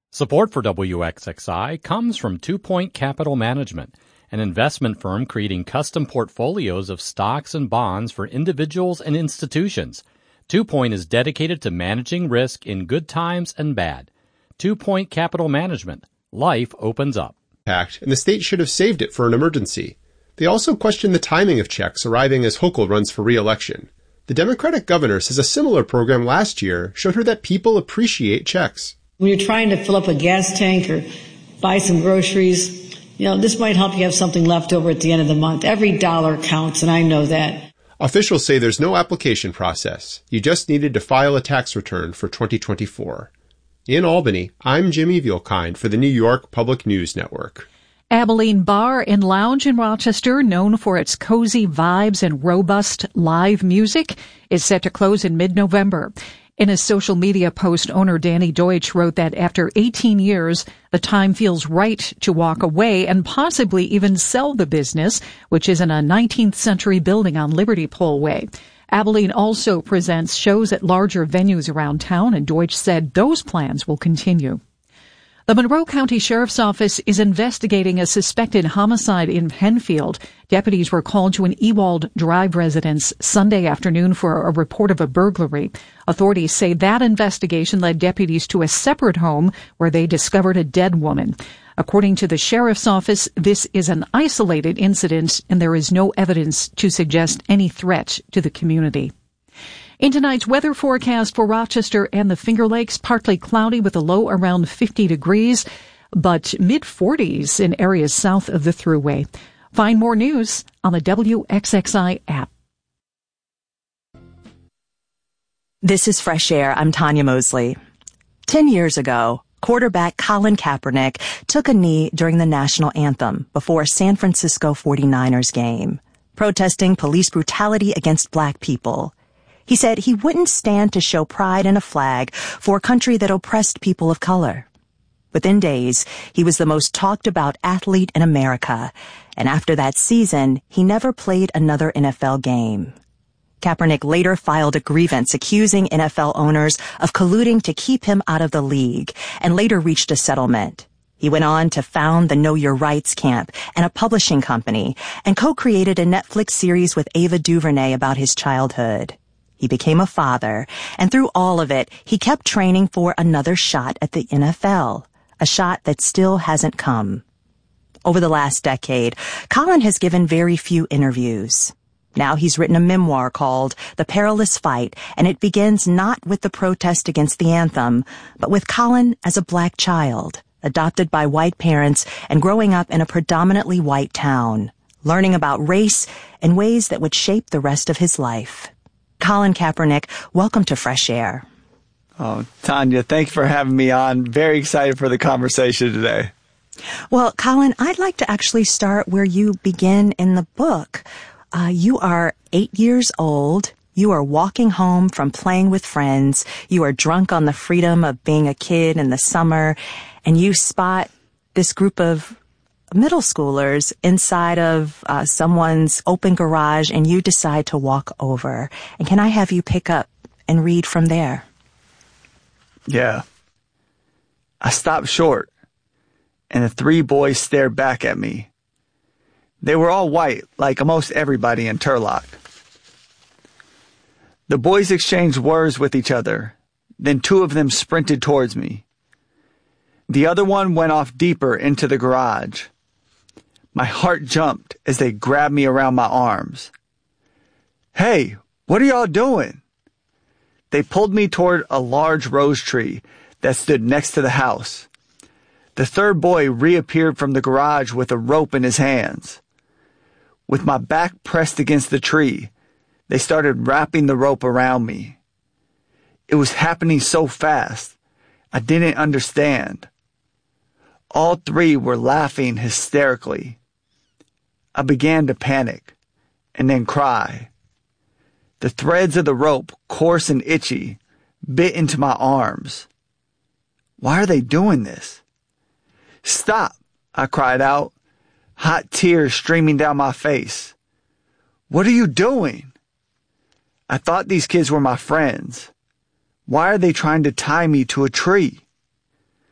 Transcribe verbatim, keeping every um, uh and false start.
Support for W X X I comes from Two Point Capital Management, an investment firm creating custom portfolios of stocks and bonds for individuals and institutions. Two Point is dedicated to managing risk in good times and bad. Two Point Capital Management. Life opens up. And the state should have saved it for an emergency. They also question the timing of checks arriving as Hochul runs for re-election. The Democratic governor says a similar program last year showed her that people appreciate checks. When you're trying to fill up a gas tank or buy some groceries, you know, this might help you have something left over at the end of the month. Every dollar counts, and I know that. Officials say there's no application process. You just needed to file a tax return for twenty twenty-four. In Albany, I'm Jimmy Vielkind for the New York Public News Network. Abilene Bar and Lounge in Rochester, known for its cozy vibes and robust live music, is set to close in mid-November. In a social media post, owner Danny Deutsch wrote that after eighteen years, the time feels right to walk away and possibly even sell the business, which is in a nineteenth century building on Liberty Pole Way. Abilene also presents shows at larger venues around town, and Deutsch said those plans will continue. The Monroe County Sheriff's Office is investigating a suspected homicide in Penfield. Deputies were called to an Ewald Drive residence Sunday afternoon for a report of a burglary. Authorities say that investigation led deputies to a separate home where they discovered a dead woman. According to the Sheriff's Office, this is an isolated incident and there is no evidence to suggest any threat to the community. In tonight's weather forecast for Rochester and the Finger Lakes, partly cloudy with a low around fifty degrees, but mid-forties in areas south of the Thruway. Find more news on the W X X I app. This is Fresh Air. I'm Tanya Mosley. Ten years ago, quarterback Colin Kaepernick took a knee during the national anthem before a San Francisco forty-niners game, protesting police brutality against black people. He said he wouldn't stand to show pride in a flag for a country that oppressed people of color. Within days, he was the most talked about athlete in America, and after that season, he never played another N F L game. Kaepernick later filed a grievance accusing N F L owners of colluding to keep him out of the league, and later reached a settlement. He went on to found the Know Your Rights Camp and a publishing company, and co-created a Netflix series with Ava DuVernay about his childhood. He became a father, and through all of it, he kept training for another shot at the N F L, a shot that still hasn't come. Over the last decade, Colin has given very few interviews. Now he's written a memoir called The Perilous Fight, and it begins not with the protest against the anthem, but with Colin as a black child, adopted by white parents and growing up in a predominantly white town, learning about race in ways that would shape the rest of his life. Colin Kaepernick, welcome to Fresh Air. Oh, Tanya, thank you for having me on. Very excited for the conversation today. Well, Colin, I'd like to actually start where you begin in the book. Uh, you are eight years old. You are walking home from playing with friends. You are drunk on the freedom of being a kid in the summer, and you spot this group of middle schoolers inside of uh, someone's open garage, and you decide to walk over. And can I have you pick up and read from there? Yeah. I stopped short, and the three boys stared back at me. They were all white, like most everybody in Turlock. The boys exchanged words with each other. Then two of them sprinted towards me. The other one went off deeper into the garage. My heart jumped as they grabbed me around my arms. Hey, what are y'all doing? They pulled me toward a large rose tree that stood next to the house. The third boy reappeared from the garage with a rope in his hands. With my back pressed against the tree, they started wrapping the rope around me. It was happening so fast, I didn't understand. All three were laughing hysterically. I began to panic and then cry. The threads of the rope, coarse and itchy, bit into my arms. Why are they doing this? Stop, I cried out, hot tears streaming down my face. What are you doing? I thought these kids were my friends. Why are they trying to tie me to a tree?